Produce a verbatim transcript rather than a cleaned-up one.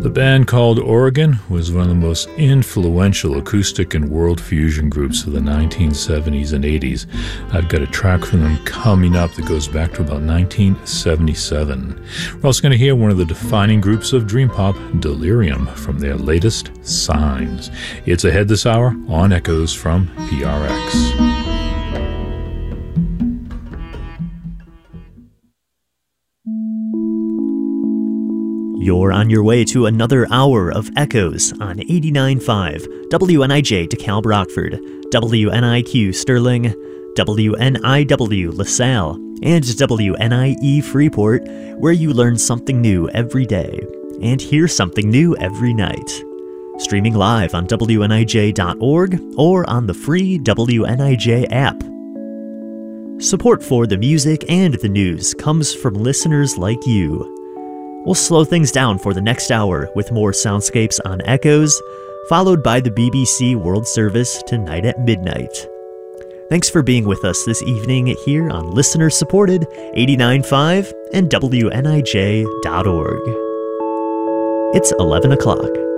The band called Oregon was one of the most influential acoustic and world fusion groups of the nineteen seventies and eighties. I've got a track from them coming up that goes back to about nineteen seventy-seven. We're also going to hear one of the defining groups of dream pop, Delirium, from their latest, Signs. It's ahead this hour on Echoes from P R X. You're on your way to another hour of Echoes on eighty-nine point five W N I J DeKalb Rockford, W N I Q Sterling, W N I W LaSalle, and W N I E Freeport, where you learn something new every day and hear something new every night. Streaming live on W N I J dot org or on the free W N I J app. Support for the music and the news comes from listeners like you. We'll slow things down for the next hour with more soundscapes on Echoes, followed by the B B C World Service tonight at midnight. Thanks for being with us this evening here on listener-supported eighty-nine point five and W N I J dot org. It's eleven o'clock.